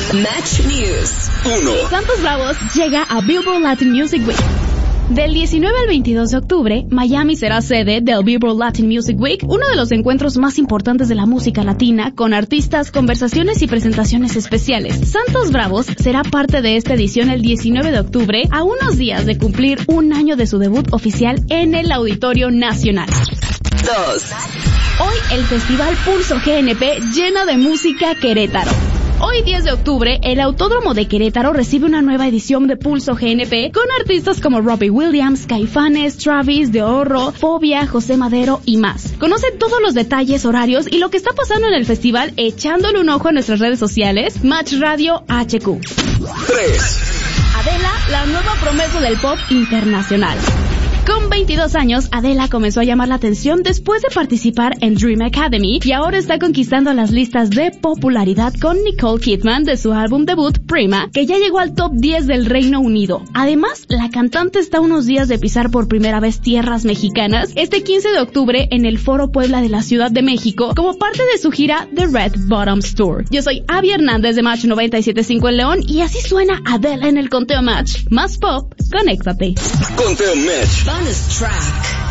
Match News. 1. Santos Bravos llega a Billboard Latin Music Week. Del 19 al 22 de octubre, Miami será sede del Billboard Latin Music Week, uno de los encuentros más importantes de la música latina, con artistas, conversaciones y presentaciones especiales. Santos Bravos será parte de esta edición el 19 de octubre, a unos días de cumplir un año de su debut oficial en el Auditorio Nacional. 2. Hoy el Festival Pulso GNP llena de música Querétaro. Hoy 10 de octubre, el Autódromo de Querétaro recibe una nueva edición de Pulso GNP con artistas como Robbie Williams, Caifanes, Travis, De Horro, Fobia, José Madero y más. Conoce todos los detalles, horarios y lo que está pasando en el festival echándole un ojo a nuestras redes sociales, Match Radio HQ. 3. Adela, la nueva promesa del pop internacional. Con 22 años, Adela comenzó a llamar la atención después de participar en Dream Academy y ahora está conquistando las listas de popularidad con Nicole Kidman de su álbum debut Prima, que ya llegó al top 10 del Reino Unido. Además, la cantante está a unos días de pisar por primera vez tierras mexicanas este 15 de octubre en el Foro Puebla de la Ciudad de México como parte de su gira The Red Bottoms Tour. Yo soy Abby Hernández de Match 97.5 en León y así suena Adela en el Conteo Match. Más pop, conéctate. Conteo Match. Bonus track.